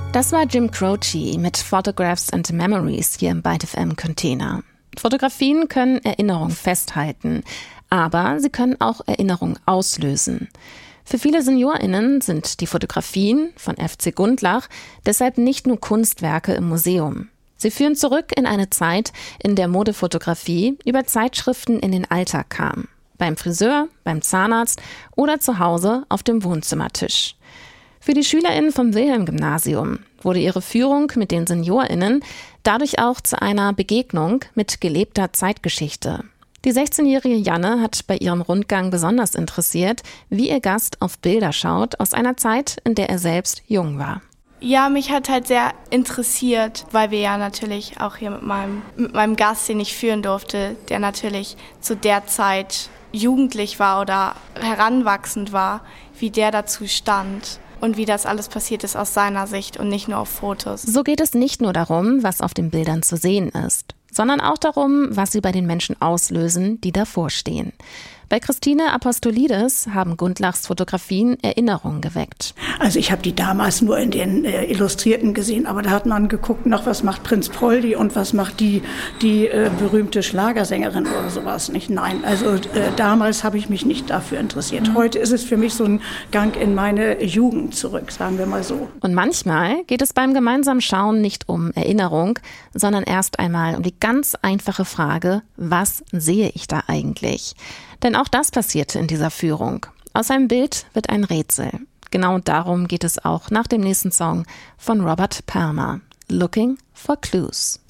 Das war Jim Croce mit Photographs and Memories hier im Byte FM Container. Fotografien können Erinnerungen festhalten, aber sie können auch Erinnerungen auslösen. Für viele SeniorInnen sind die Fotografien von FC Gundlach deshalb nicht nur Kunstwerke im Museum. Sie führen zurück in eine Zeit, in der Modefotografie über Zeitschriften in den Alltag kam. Beim Friseur, beim Zahnarzt oder zu Hause auf dem Wohnzimmertisch. Für die SchülerInnen vom Wilhelm-Gymnasium wurde ihre Führung mit den SeniorInnen dadurch auch zu einer Begegnung mit gelebter Zeitgeschichte. Die 16-jährige Janne hat bei ihrem Rundgang besonders interessiert, wie ihr Gast auf Bilder schaut aus einer Zeit, in der er selbst jung war. Ja, mich hat halt sehr interessiert, weil wir ja natürlich auch hier mit meinem Gast, den ich führen durfte, der natürlich zu der Zeit jugendlich war oder heranwachsend war, wie der dazu stand. Und wie das alles passiert ist aus seiner Sicht und nicht nur auf Fotos. So geht es nicht nur darum, was auf den Bildern zu sehen ist, sondern auch darum, was sie bei den Menschen auslösen, die davor stehen. Bei Christine Apostolides haben Gundlachs Fotografien Erinnerungen geweckt. Also ich habe die damals nur in den Illustrierten gesehen, aber da hat man geguckt, noch was macht Prinz Poldi und was macht die berühmte Schlagersängerin oder sowas nicht. Nein, also damals habe ich mich nicht dafür interessiert. Heute ist es für mich so ein Gang in meine Jugend zurück, sagen wir mal so. Und manchmal geht es beim gemeinsamen Schauen nicht um Erinnerung, sondern erst einmal um die ganz einfache Frage, was sehe ich da eigentlich? Denn auch das passierte in dieser Führung. Aus einem Bild wird ein Rätsel. Genau darum geht es auch nach dem nächsten Song von Robert Palmer. Looking for Clues.